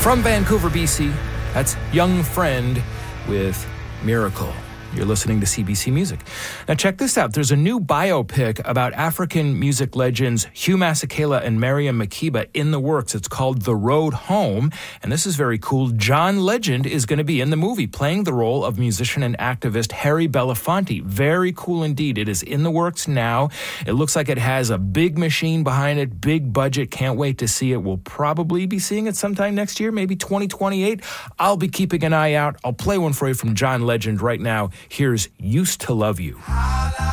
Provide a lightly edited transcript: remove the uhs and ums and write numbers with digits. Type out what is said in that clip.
From Vancouver, BC, that's Young Friend with Miracle. You're listening to CBC Music. Now check this out. There's a new biopic about African music legends Hugh Masekela and Miriam Makeba in the works. It's called The Road Home, and this is very cool. John Legend is going to be in the movie, playing the role of musician and activist Harry Belafonte. Very cool indeed. It is in the works now. It looks like it has a big machine behind it, big budget. Can't wait to see it. We'll probably be seeing it sometime next year, maybe 2028. I'll be keeping an eye out. I'll play one for you from John Legend right now. Here's Used to Love You.